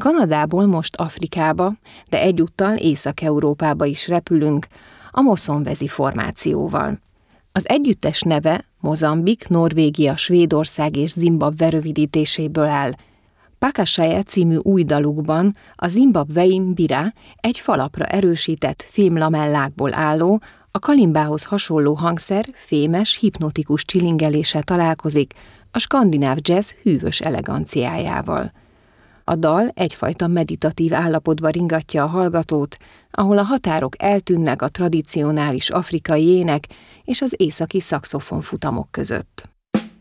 Kanadából most Afrikába, de egyúttal Észak-Európába is repülünk a Moszonvezi formációval. Az együttes neve Mozambik, Norvégia, Svédország és Zimbabwe rövidítéséből áll. Pakashaye című új dalukban a zimbabwei mbira egy falapra erősített fémlamellákból álló, a kalimbához hasonló hangszer fémes, hipnotikus csilingeléssel találkozik a skandináv jazz hűvös eleganciájával. A dal egyfajta meditatív állapotba ringatja a hallgatót, ahol a határok eltűnnek a tradicionális afrikai ének és az északi szaxofonfutamok között.